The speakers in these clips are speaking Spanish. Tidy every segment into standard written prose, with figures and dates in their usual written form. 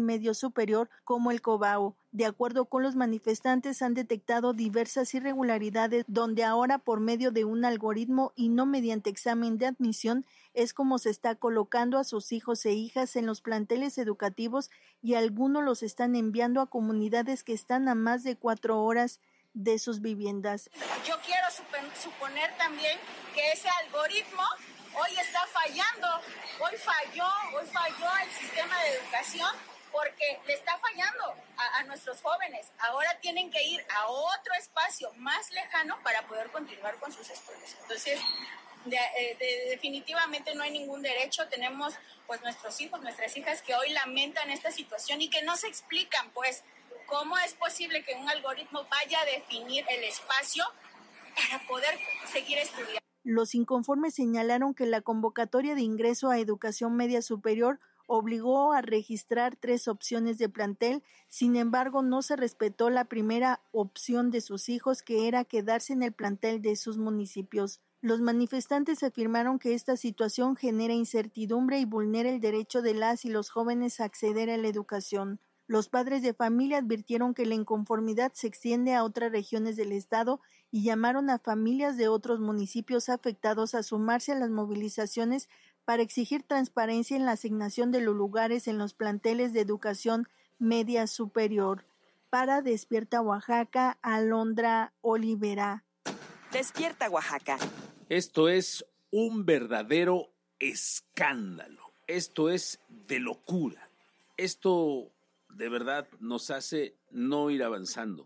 medio superior como el Cobao. De acuerdo con los manifestantes, han detectado diversas irregularidades donde ahora por medio de un algoritmo y no mediante examen de admisión es como se está colocando a sus hijos e hijas en los planteles educativos y algunos los están enviando a comunidades que están a más de 4 horas de sus viviendas. Yo quiero suponer también que ese algoritmo hoy está fallando, hoy falló el sistema de educación porque le está fallando a nuestros jóvenes. Ahora tienen que ir a otro espacio más lejano para poder continuar con sus estudios. Entonces, definitivamente no hay ningún derecho. Tenemos pues nuestros hijos, nuestras hijas que hoy lamentan esta situación y que no se explican pues cómo es posible que un algoritmo vaya a definir el espacio para poder seguir estudiando. Los inconformes señalaron que la convocatoria de ingreso a educación media superior obligó a registrar 3 opciones de plantel, sin embargo no se respetó la primera opción de sus hijos, que era quedarse en el plantel de sus municipios. Los manifestantes afirmaron que esta situación genera incertidumbre y vulnera el derecho de las y los jóvenes a acceder a la educación. Los padres de familia advirtieron que la inconformidad se extiende a otras regiones del estado y llamaron a familias de otros municipios afectados a sumarse a las movilizaciones para exigir transparencia en la asignación de los lugares en los planteles de educación media superior. Para Despierta Oaxaca, Alondra Olivera. Despierta Oaxaca. Esto es un verdadero escándalo. Esto es de locura. Esto de verdad nos hace no ir avanzando.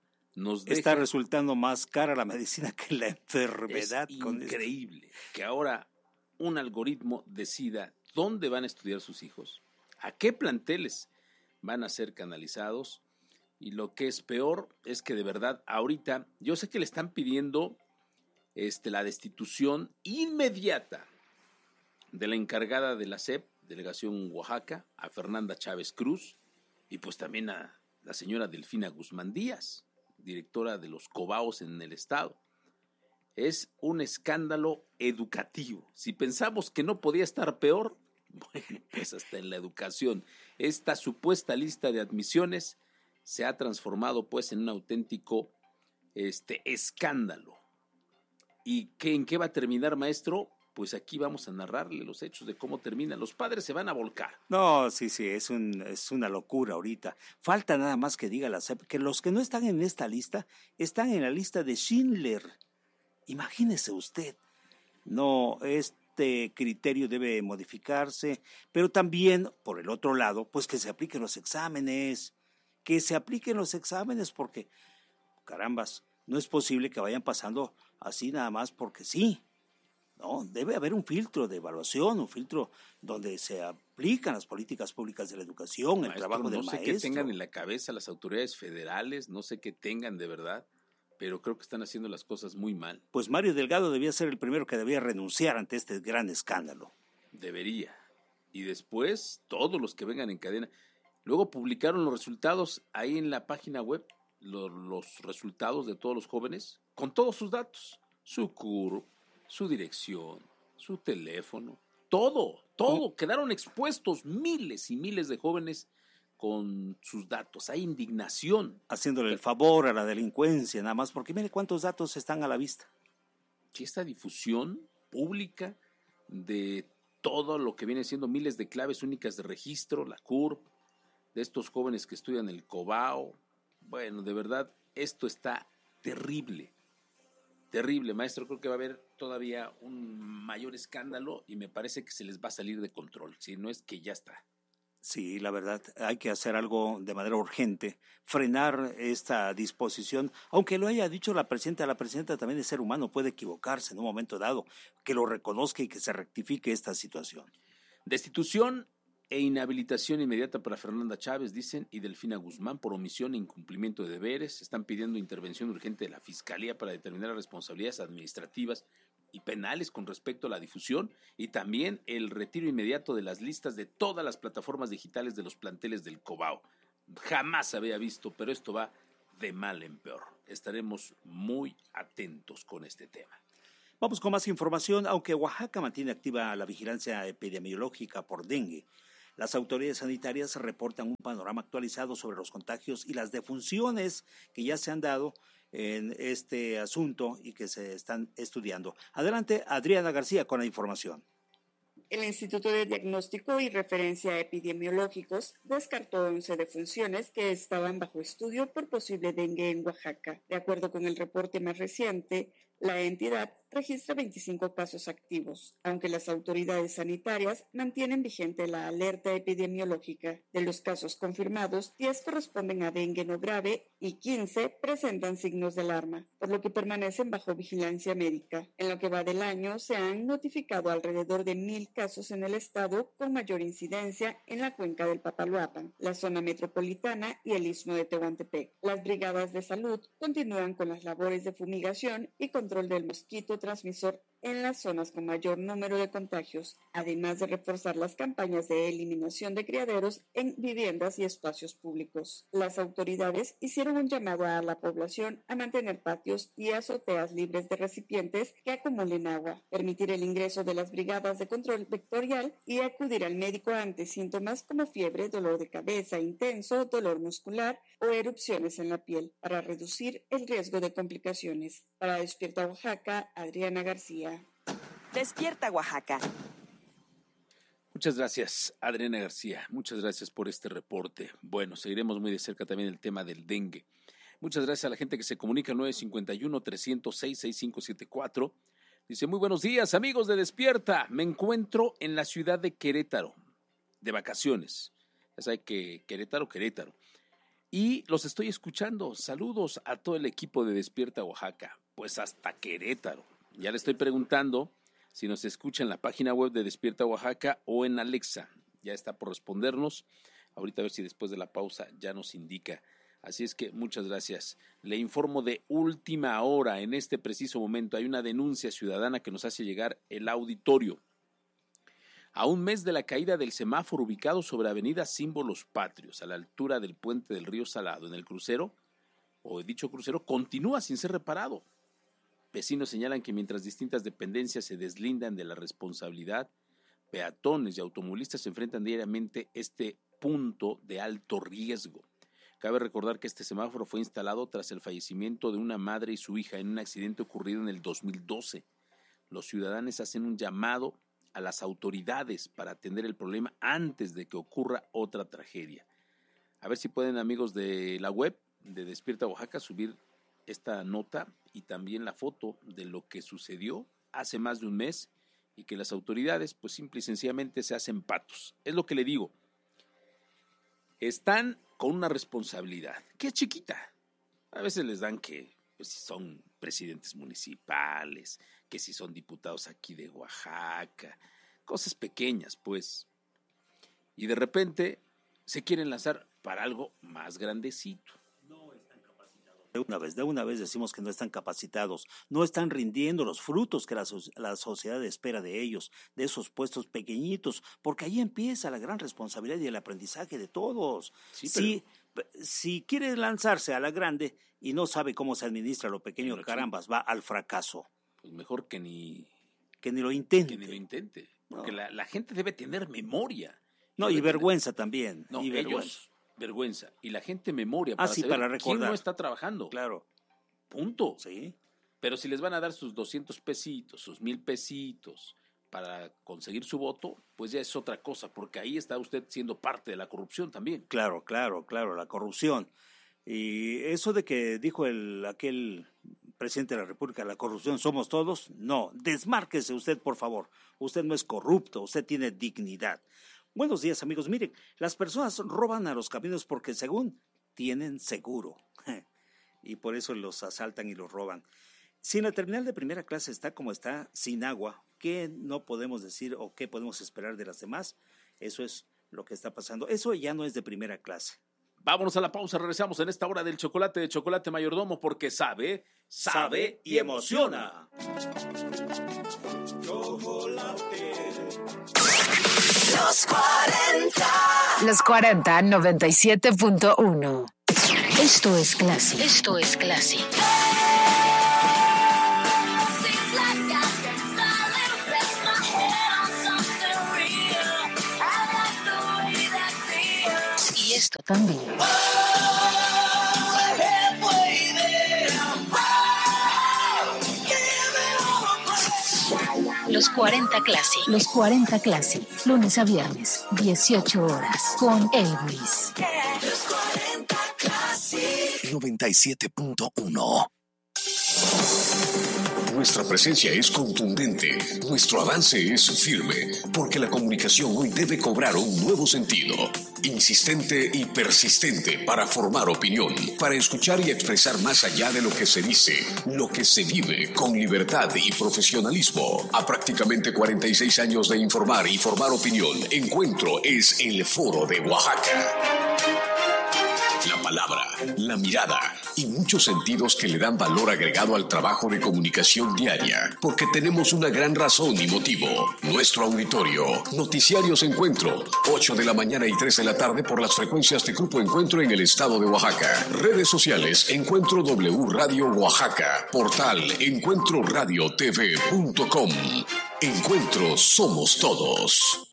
Está resultando más cara la medicina que la enfermedad. Es increíble que ahora un algoritmo decida dónde van a estudiar sus hijos, a qué planteles van a ser canalizados, y lo que es peor es que de verdad ahorita, yo sé que le están pidiendo la destitución inmediata de la encargada de la SEP, Delegación Oaxaca, a Fernanda Chávez Cruz, y pues también a la señora Delfina Guzmán Díaz, directora de los Cobaos en el estado. Es un escándalo educativo. Si pensamos que no podía estar peor, bueno, pues hasta en la educación. Esta supuesta lista de admisiones se ha transformado pues en un auténtico escándalo. ¿Y en qué va a terminar, maestro? Pues aquí vamos a narrarle los hechos de cómo termina. Los padres se van a volcar. No, sí, es una locura ahorita. Falta nada más que diga la SEP que los que no están en esta lista están en la lista de Schindler. Imagínese usted. No, este criterio debe modificarse, pero también, por el otro lado, pues que se apliquen los exámenes. Que se apliquen los exámenes porque, carambas, no es posible que vayan pasando así nada más porque sí. No, debe haber un filtro de evaluación, un filtro donde se aplican las políticas públicas de la educación, maestro, el trabajo del maestro. No sé qué tengan en la cabeza las autoridades federales, no sé qué tengan de verdad, pero creo que están haciendo las cosas muy mal. Pues Mario Delgado debía ser el primero que debía renunciar ante este gran escándalo. Debería. Y después, todos los que vengan en cadena. Luego publicaron los resultados ahí en la página web, los resultados de todos los jóvenes, con todos sus datos, su CURP, su dirección, su teléfono, todo, quedaron expuestos miles y miles de jóvenes con sus datos. Hay indignación. Haciéndole el favor a la delincuencia, nada más, porque mire cuántos datos están a la vista. Sí, esta difusión pública de todo lo que viene siendo miles de claves únicas de registro, la CURP, de estos jóvenes que estudian el Cobao. Bueno, de verdad, esto está terrible. Terrible, maestro, creo que va a haber todavía un mayor escándalo y me parece que se les va a salir de control, si no es que ya está. Sí, la verdad, hay que hacer algo de manera urgente, frenar esta disposición, aunque lo haya dicho la presidenta también es ser humano, puede equivocarse en un momento dado, que lo reconozca y que se rectifique esta situación. Destitución e inhabilitación inmediata para Fernanda Chávez, dicen, y Delfina Guzmán por omisión e incumplimiento de deberes. Están pidiendo intervención urgente de la Fiscalía para determinar las responsabilidades administrativas y penales con respecto a la difusión y también el retiro inmediato de las listas de todas las plataformas digitales de los planteles del Cobao. Jamás había visto, pero esto va de mal en peor. Estaremos muy atentos con este tema. Vamos con más información. Aunque Oaxaca mantiene activa la vigilancia epidemiológica por dengue, Las autoridades sanitarias reportan un panorama actualizado sobre los contagios y las defunciones que ya se han dado en este asunto y que se están estudiando. Adelante, Adriana García con la información. El Instituto de Diagnóstico y Referencia Epidemiológicos descartó 11 defunciones que estaban bajo estudio por posible dengue en Oaxaca. De acuerdo con el reporte más reciente, la entidad registra 25 casos activos, aunque las autoridades sanitarias mantienen vigente la alerta epidemiológica. De los casos confirmados, 10 corresponden a dengue no grave y 15 presentan signos de alarma, por lo que permanecen bajo vigilancia médica. En lo que va del año, se han notificado alrededor de 1,000 casos en el estado, con mayor incidencia en la cuenca del Papaloapan, la zona metropolitana y el istmo de Tehuantepec. Las brigadas de salud continúan con las labores de fumigación y control del mosquito transmisor en las zonas con mayor número de contagios, además de reforzar las campañas de eliminación de criaderos en viviendas y espacios públicos. Las autoridades hicieron un llamado a la población a mantener patios y azoteas libres de recipientes que acumulen agua, permitir el ingreso de las brigadas de control vectorial y acudir al médico ante síntomas como fiebre, dolor de cabeza intenso, dolor muscular o erupciones en la piel, para reducir el riesgo de complicaciones. Para Despierta Oaxaca, Adriana García. Despierta Oaxaca. Muchas gracias, Adriana García. Muchas gracias por este reporte. Bueno, seguiremos muy de cerca también el tema del dengue. Muchas gracias a la gente que se comunica al 951-306-6574. Dice, muy buenos días, amigos de Despierta. Me encuentro en la ciudad de Querétaro, de vacaciones. Ya saben que Querétaro. Y los estoy escuchando. Saludos a todo el equipo de Despierta Oaxaca. Pues hasta Querétaro. Ya le estoy preguntando si nos escucha en la página web de Despierta Oaxaca o en Alexa. Ya está por respondernos. Ahorita a ver si después de la pausa ya nos indica. Así es que muchas gracias. Le informo de última hora. En este preciso momento hay una denuncia ciudadana que nos hace llegar el auditorio. A un mes de la caída del semáforo ubicado sobre Avenida Símbolos Patrios, a la altura del puente del Río Salado, en el crucero, o dicho crucero, continúa sin ser reparado. Vecinos señalan que mientras distintas dependencias se deslindan de la responsabilidad, peatones y automovilistas se enfrentan diariamente este punto de alto riesgo. Cabe recordar que este semáforo fue instalado tras el fallecimiento de una madre y su hija en un accidente ocurrido en el 2012. Los ciudadanos hacen un llamado a las autoridades para atender el problema antes de que ocurra otra tragedia. A ver si pueden, amigos de la web de Despierta Oaxaca, subir esta nota y también la foto de lo que sucedió hace más de un mes y que las autoridades pues simple y sencillamente se hacen patos. Es lo que le digo. Están con una responsabilidad que es chiquita. A veces les dan que pues, si son presidentes municipales, que si son diputados aquí de Oaxaca, cosas pequeñas pues. Y de repente se quieren lanzar para algo más grandecito. De una vez decimos que no están capacitados, no están rindiendo los frutos que la sociedad espera de ellos, de esos puestos pequeñitos, porque ahí empieza la gran responsabilidad y el aprendizaje de todos. Sí, si quiere lanzarse a la grande y no sabe cómo se administra lo pequeño, carambas, va al fracaso. Pues mejor que ni lo intente. Que ni lo intente, porque no. la gente debe tener memoria. No, y vergüenza también. No, y vergüenza. Y la gente memoria para saber para recordar. quién no está trabajando. Claro. Punto. Sí. Pero si les van a dar sus 200 pesitos, sus 1,000 pesitos para conseguir su voto, pues ya es otra cosa, porque ahí está usted siendo parte de la corrupción también. Claro, la corrupción. Y eso de que dijo aquel presidente de la República, la corrupción somos todos, no, desmárquese usted, por favor. Usted no es corrupto, usted tiene dignidad. Buenos días, amigos. Miren, las personas roban a los caminos porque según tienen seguro y por eso los asaltan y los roban. Si en la terminal de primera clase está como está, sin agua, ¿qué no podemos decir o qué podemos esperar de las demás? Eso es lo que está pasando. Eso ya no es de primera clase. Vámonos a la pausa, regresamos en esta hora del chocolate de Chocolate Mayordomo porque sabe y emociona. Chocolate. Los 40 97.1. Esto es Classy. Música también. Los 40 Classic. Los 40 Classic. Lunes a viernes, 18 horas. Con Elvis. Los 40 Classic. 97.1. Nuestra presencia es contundente, nuestro avance es firme, porque la comunicación hoy debe cobrar un nuevo sentido, insistente y persistente para formar opinión, para escuchar y expresar más allá de lo que se dice, lo que se vive con libertad y profesionalismo. A prácticamente 46 años de informar y formar opinión, Encuentro es el Foro de Oaxaca. La palabra, la mirada y muchos sentidos que le dan valor agregado al trabajo de comunicación diaria, porque tenemos una gran razón y motivo. Nuestro auditorio, Noticiarios Encuentro, 8 de la mañana y 3 de la tarde por las frecuencias de Grupo Encuentro en el estado de Oaxaca. Redes sociales, Encuentro W Radio Oaxaca, portal encuentroradiotv.com. Encuentro somos todos.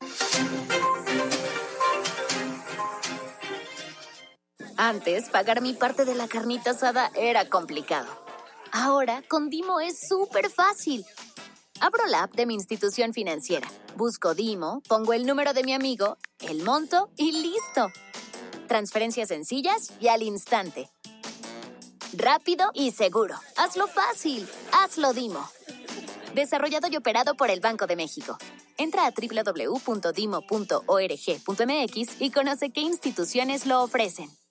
Antes, pagar mi parte de la carnita asada era complicado. Ahora, con Dimo es súper fácil. Abro la app de mi institución financiera, busco Dimo, pongo el número de mi amigo, el monto y ¡listo! Transferencias sencillas y al instante. Rápido y seguro. Hazlo fácil. Hazlo Dimo. Desarrollado y operado por el Banco de México. Entra a www.dimo.org.mx y conoce qué instituciones lo ofrecen.